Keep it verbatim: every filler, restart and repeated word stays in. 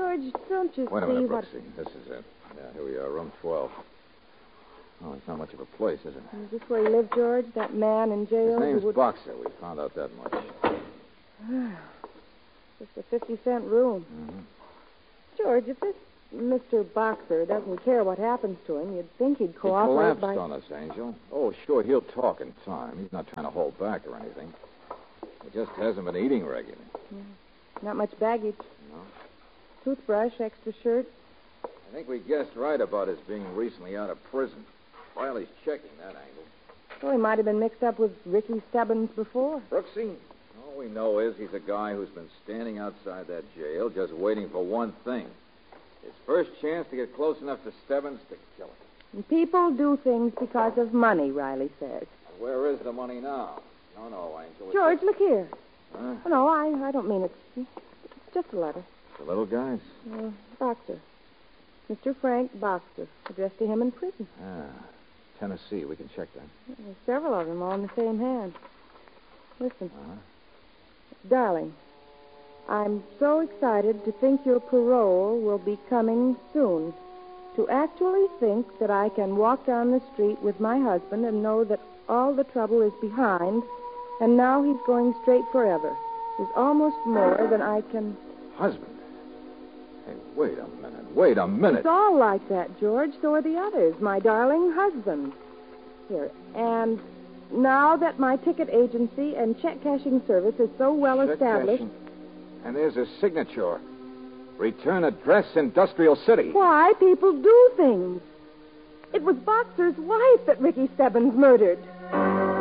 George, don't you Wait a see minute, what... Brooksy. This is it. Yeah, here we are, room twelve. Oh, it's not much of a place, is it? Is this where he lived, George? That man in jail? His name's who would... Boxer. We found out that much. Just a fifty-cent room. Mm-hmm. George, if this Mister Boxer doesn't care what happens to him, you'd think he'd He cooperate collapsed by... on us, Angel. Oh, sure, he'll talk in time. He's not trying to hold back or anything. He just hasn't been eating regularly. Yeah. Not much baggage. No. Toothbrush, extra shirt. I think we guessed right about his being recently out of prison. Riley's checking that angle. Well, he might have been mixed up with Ricky Stebbins before. Brooksy, all we know is he's a guy who's been standing outside that jail just waiting for one thing. His first chance to get close enough to Stebbins to kill him. And people do things because of money, Riley says. Where is the money now? No, no, Angel. it's George, just- look here. Huh? Oh, no, I, I don't mean it. It's just a letter. The little guys. Uh, Boxer. Mister Frank Boxer. Addressed to him in prison. Ah, Tennessee. We can check that. There's several of them all in the same hand. Listen. Uh-huh. Darling, I'm so excited to think your parole will be coming soon. To actually think that I can walk down the street with my husband and know that all the trouble is behind, and now he's going straight forever, is almost more than I can... Husband? Hey, wait a minute. Wait a minute. It's all like that, George. So are the others. My darling husband. Here. And now that my ticket agency and check cashing service is so well Check established... cashing. And there's a signature. Return address, Industrial City. Why, people do things. It was Boxer's wife that Ricky Stebbins murdered.